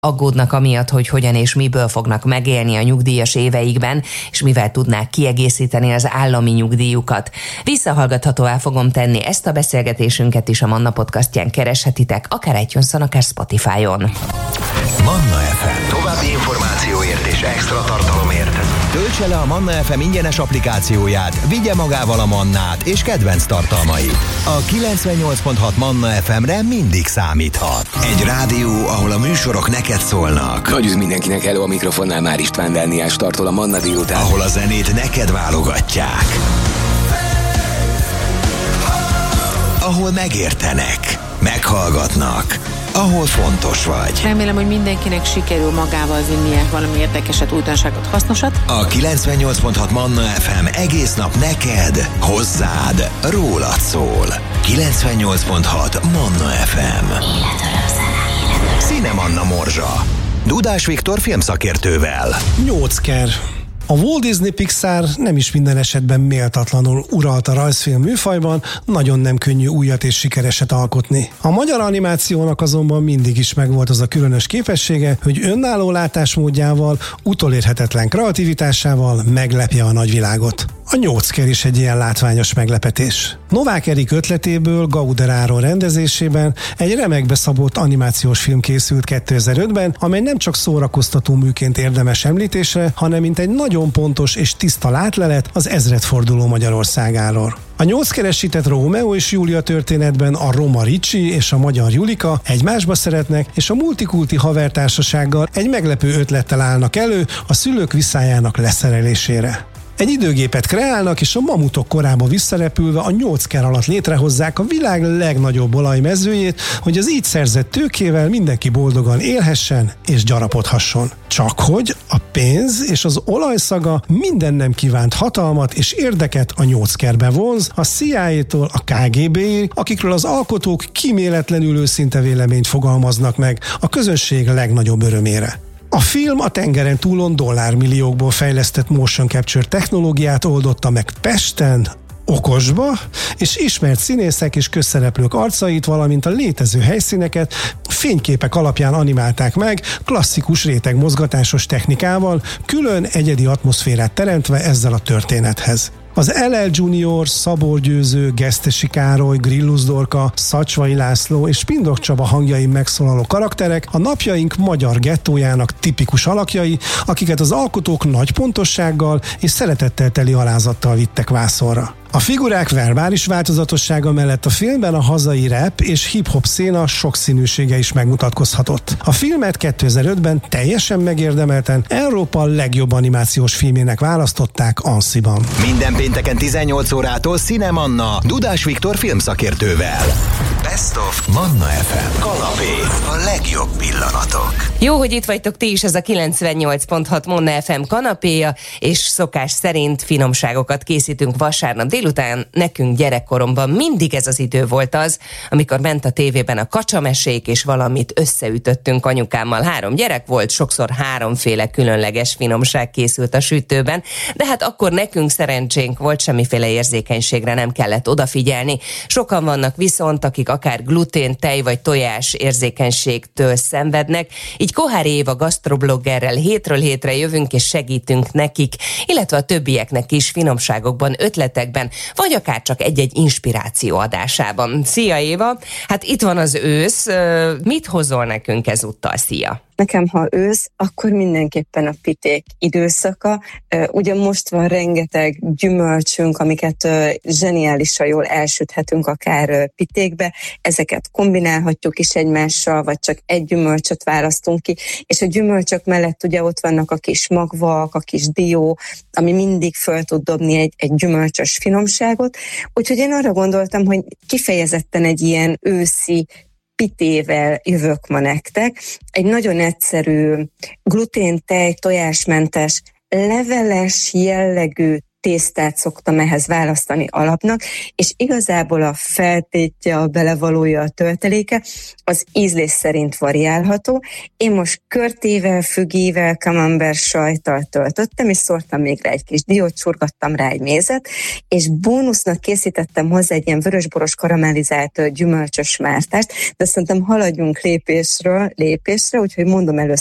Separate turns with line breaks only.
Aggódnak amiatt, hogy hogyan és miből fognak megélni a nyugdíjas éveikben, és mivel tudnák kiegészíteni az állami nyugdíjukat. Visszahallgathatóvá fogom tenni ezt a beszélgetésünket is a Manna podcastján, kereshetitek, akár iTunes-on, akár Spotify-on.
Manna FM. További információért és extra tartalomért töltse le a Manna FM ingyenes applikációját, vigye magával a Mannát és kedvenc tartalmait. A 98.6 Manna FM-re mindig számíthat. Egy rádió, ahol a műsorok neked szólnak.
Nagy üdv mindenkinek, hello, a mikrofonnál már István Dániás tartol a Manna délután.
Ahol a zenét neked válogatják. Ahol megértenek, meghallgatnak, ahol fontos vagy.
Remélem, hogy mindenkinek sikerül magával vinnie valami érdekeset, újdonságot, hasznosat.
A 98.6 Manna FM egész nap neked, hozzád, rólad szól. 98.6 Manna FM. Színe Manna Morzsa. Dudás Viktor filmszakértővel.
8-ker. A Walt Disney Pixar nem is minden esetben méltatlanul uralt a rajzfilm műfajban, nagyon nem könnyű újat és sikereset alkotni. A magyar animációnak azonban mindig is megvolt az a különös képessége, hogy önálló látásmódjával, utolérhetetlen kreativitásával meglepje a nagyvilágot. A 8-ker is egy ilyen látványos meglepetés. Novák Erik ötletéből, Gauder Áron rendezésében egy remekbe szabott animációs film készült 2005-ben, amely nem csak szórakoztató műként érdemes említésre, hanem mint egy nagyon pontos és tiszta látlelet az ezredforduló Magyarországáról. A 8-keresített Rómeó és Júlia történetben a roma Ricsi és a magyar Julika egymásba szeretnek, és a multikulti havertársasággal egy meglepő ötlettel állnak elő a szülők viszályának leszerelésére. Egy időgépet kreálnak, és a mamutok korába visszarepülve a 8-ker alatt létrehozzák a világ legnagyobb olajmezőjét, hogy az így szerzett tőkével mindenki boldogan élhessen és gyarapodhasson. Csak hogy a pénz és az olajszaga minden nem kívánt hatalmat és érdeket a 8-kerbe vonz, a CIA-tól a KGB-ig, akikről az alkotók kíméletlenül őszinte véleményt fogalmaznak meg a közönség legnagyobb örömére. A film a tengeren túlon dollármilliókból fejlesztett motion capture technológiát oldotta meg Pesten, okosba, és ismert színészek és közszereplők arcait, valamint a létező helyszíneket fényképek alapján animálták meg, klasszikus rétegmozgatásos technikával, külön egyedi atmoszférát teremtve ezzel a történethez. Az LL Junior, Szabó Győző, Gesztesi Károly, Grillus Dorka, Szacsvai László és Pindok Csaba hangjain megszólaló karakterek a napjaink magyar gettójának tipikus alakjai, akiket az alkotók nagy pontossággal és szeretettel teli alázattal vittek vászonra. A figurák verbális változatossága mellett a filmben a hazai rap és hip-hop széna sokszínűsége is megmutatkozhatott. A filmet 2005-ben teljesen megérdemelten Európa legjobb animációs filmének választották Annecy-ban.
Minden pénteken 18 órától Színe Manna, Dudás Viktor filmszakértővel. Best of Manna FM. Kanapé. A legjobb pillanatok.
Jó, hogy itt vagytok ti is, ez a 98.6 Manna FM kanapéja, és szokás szerint finomságokat készítünk vasárnap délután. Nekünk gyerekkoromban mindig ez az idő volt az, amikor ment a tévében a kacsamesék, és valamit összeütöttünk anyukámmal. 3 gyerek volt, sokszor 3 különleges finomság készült a sütőben, de hát akkor nekünk szerencsénk volt, semmiféle érzékenységre nem kellett odafigyelni. Sokan vannak viszont, akik akár glutén, tej vagy tojás érzékenységtől szenvednek, így Kohári Éva gasztrobloggerrel hétről hétre jövünk és segítünk nekik, illetve a többieknek is finomságokban, ötletekben, vagy akár csak egy-egy inspiráció adásában. Szia Éva! Hát itt van az ősz, mit hozol nekünk ezúttal, szia?
Nekem, ha ősz, akkor mindenképpen a piték időszaka. Ugye most van rengeteg gyümölcsünk, amiket zseniálisan jól elsüthetünk akár pitékbe. Ezeket kombinálhatjuk is egymással, vagy csak egy gyümölcsöt választunk ki. És a gyümölcsök mellett ugye ott vannak a kis magvak, a kis dió, ami mindig föl tud dobni egy gyümölcsös finomságot. Úgyhogy én arra gondoltam, hogy kifejezetten egy ilyen őszi pitével jövök ma nektek. Egy nagyon egyszerű glutén, tej, tojásmentes, leveles jellegű tésztát szoktam ehhez választani alapnak, és igazából a feltétje, a belevalója, a tölteléke az ízlés szerint variálható. Én most körtével, fügével, camembert sajttal töltöttem, és szórtam még rá egy kis diót, csurgattam rá egy mézet, és bónusznak készítettem hozzá egy ilyen vörösboros karamellizált gyümölcsös mártást, de szerintem haladjunk lépésről lépésre, úgyhogy mondom először